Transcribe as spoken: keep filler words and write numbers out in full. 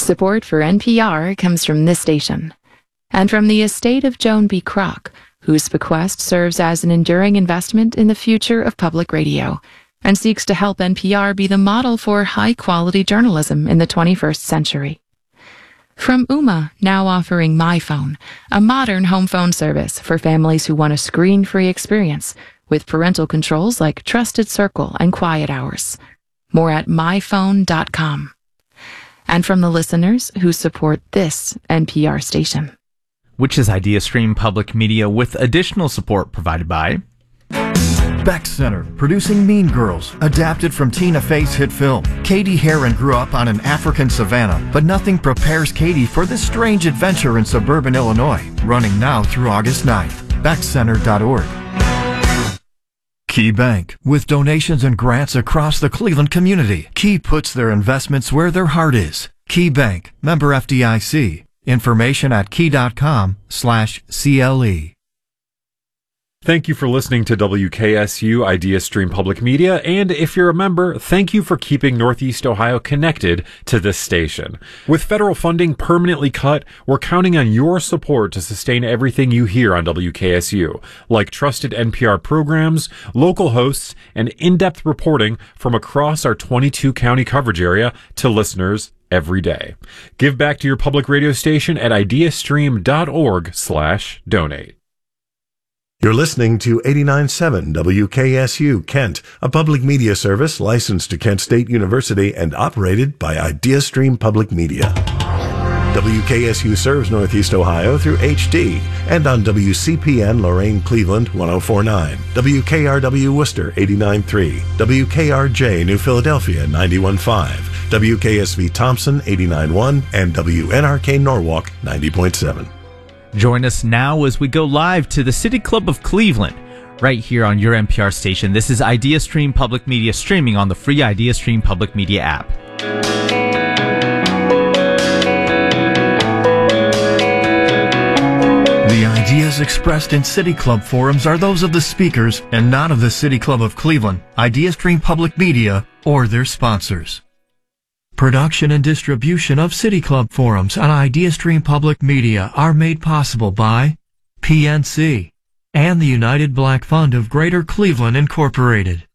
Support for N P R comes from this station, and from the estate of Joan B. Kroc, whose bequest serves as an enduring investment in the future of public radio, and seeks to help N P R be the model for high-quality journalism in the twenty-first century. From Ooma, now offering MyPhone, a modern home phone service for families who want a screen-free experience with parental controls like Trusted Circle and Quiet Hours. More at my phone dot com. And from the listeners who support this N P R station. Which is IdeaStream Public Media, with additional support provided by Beck Center, producing Mean Girls, adapted from Tina Fey's hit film. Katie Heron grew up on an African savanna, but nothing prepares Katie for this strange adventure in suburban Illinois. Running now through August ninth. beck center dot org. Key Bank, with donations and grants across the Cleveland community. Key puts their investments where their heart is. Key Bank, member F D I C. Information at key dot com slash C L E. Thank you for listening to W K S U IdeaStream Public Media, and if you're a member, thank you for keeping Northeast Ohio connected to this station. With federal funding permanently cut, we're counting on your support to sustain everything you hear on W K S U, like trusted N P R programs, local hosts, and in-depth reporting from across our twenty-two county coverage area to listeners every day. Give back to your public radio station at ideastream dot org slash donate. You're listening to eighty-nine point seven W K S U Kent, a public media service licensed to Kent State University and operated by IdeaStream Public Media. W K S U serves Northeast Ohio through H D and on W C P N Lorain Cleveland one oh four point nine, W K R W Worcester eighty-nine point three, W K R J New Philadelphia ninety-one point five, W K S V Thompson eighty-nine point one, and W N R K Norwalk ninety point seven. Join us now as we go live to the City Club of Cleveland, right here on your N P R station. This is IdeaStream Public Media, streaming on the free IdeaStream Public Media app. The ideas expressed in City Club forums are those of the speakers and not of the City Club of Cleveland, IdeaStream Public Media, or their sponsors. Production and distribution of City Club forums on IdeaStream Public Media are made possible by P N C and the United Black Fund of Greater Cleveland Incorporated.